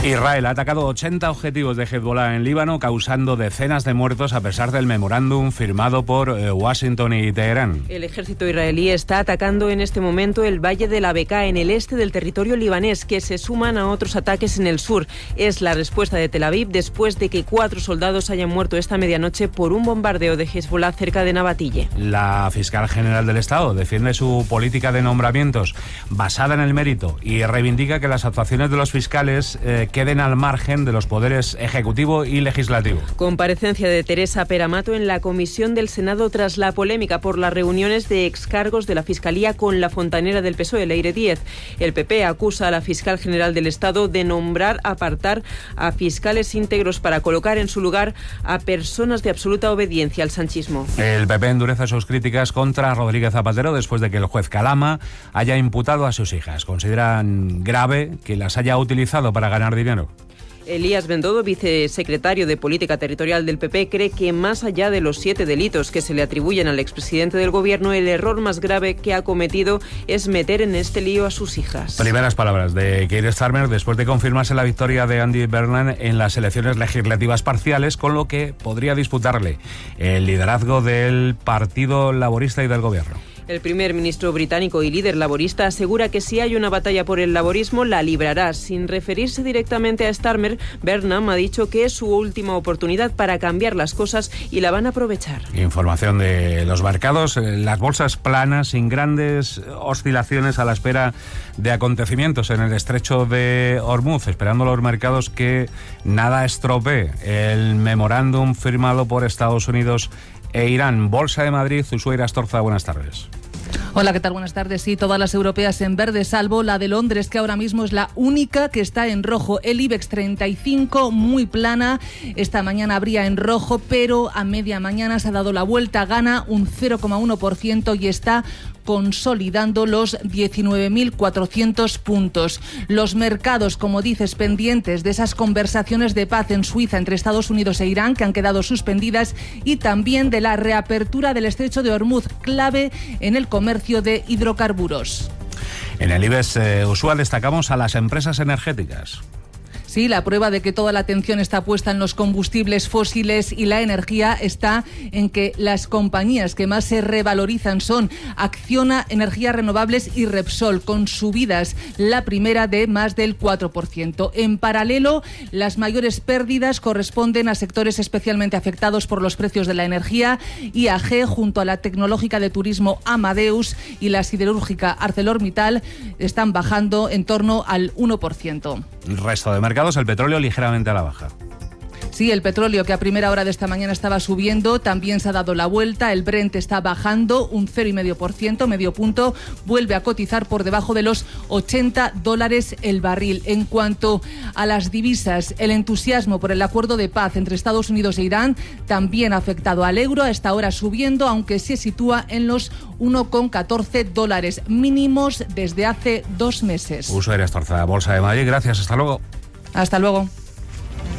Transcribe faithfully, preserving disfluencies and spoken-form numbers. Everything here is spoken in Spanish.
Israel ha atacado ochenta objetivos de Hezbollah en Líbano, causando decenas de muertos a pesar del memorándum firmado por eh, Washington y Teherán. El ejército israelí está atacando en este momento el Valle de la Bekaa, en el este del territorio libanés, que se suman a otros ataques en el sur. Es la respuesta de Tel Aviv después de que cuatro soldados hayan muerto esta medianoche por un bombardeo de Hezbollah cerca de Nabatille. La fiscal general del Estado defiende su política de nombramientos basada en el mérito y reivindica que las actuaciones de los fiscales eh, queden al margen de los poderes ejecutivo y legislativo. Comparecencia de Teresa Peramato en la comisión del Senado tras la polémica por las reuniones de excargos de la Fiscalía con la fontanera del P S O E, Leire Díez. El P P acusa a la fiscal general del Estado de nombrar, apartar a fiscales íntegros para colocar en su lugar a personas de absoluta obediencia al sanchismo. El P P endurece sus críticas contra Rodríguez Zapatero después de que el juez Calama haya imputado a sus hijas. Consideran grave que las haya utilizado para ganar dinero. Elías Bendodo, vicesecretario de Política Territorial del P P, cree que más allá de los siete delitos que se le atribuyen al expresidente del Gobierno, el error más grave que ha cometido es meter en este lío a sus hijas. Primeras palabras de Keir Starmer después de confirmarse la victoria de Andy Burnham en las elecciones legislativas parciales, con lo que podría disputarle el liderazgo del Partido Laborista y del Gobierno. El primer ministro británico y líder laborista asegura que si hay una batalla por el laborismo, la librará. Sin referirse directamente a Starmer, Burnham ha dicho que es su última oportunidad para cambiar las cosas y la van a aprovechar. Información de los mercados, las bolsas planas, sin grandes oscilaciones, a la espera de acontecimientos en el estrecho de Hormuz, esperando los mercados que nada estropee el memorándum firmado por Estados Unidos e Irán. Bolsa de Madrid, Ushuaia Astorza, buenas tardes. Hola, ¿qué tal? Buenas tardes. Sí, todas las europeas en verde, salvo la de Londres, que ahora mismo es la única que está en rojo. El IBEX treinta y cinco, muy plana. Esta mañana abría en rojo, pero a media mañana se ha dado la vuelta. Gana un cero coma uno por ciento y está consolidando los diecinueve mil cuatrocientos puntos. Los mercados, como dices, pendientes de esas conversaciones de paz en Suiza entre Estados Unidos e Irán, que han quedado suspendidas, y también de la reapertura del estrecho de Hormuz, clave en el comercio de hidrocarburos. En el IBEX eh, usual destacamos a las empresas energéticas. Sí, la prueba de que toda la atención está puesta en los combustibles fósiles y la energía está en que las compañías que más se revalorizan son Acciona, Energías Renovables y Repsol, con subidas, la primera de más del cuatro por ciento. En paralelo, las mayores pérdidas corresponden a sectores especialmente afectados por los precios de la energía. I A G, junto a la tecnológica de turismo Amadeus y la siderúrgica ArcelorMittal, están bajando en torno al uno por ciento. El resto de mercados, el petróleo ligeramente a la baja. Sí, el petróleo, que a primera hora de esta mañana estaba subiendo, también se ha dado la vuelta. El Brent está bajando un cero coma cinco por ciento, medio punto, vuelve a cotizar por debajo de los ochenta dólares el barril. En cuanto a las divisas, el entusiasmo por el acuerdo de paz entre Estados Unidos e Irán también ha afectado al euro, a esta hora subiendo, aunque se sitúa en los uno coma catorce dólares, mínimos desde hace dos meses. Ushuaia Astorza, Bolsa de Madrid. Gracias, hasta luego. Hasta luego.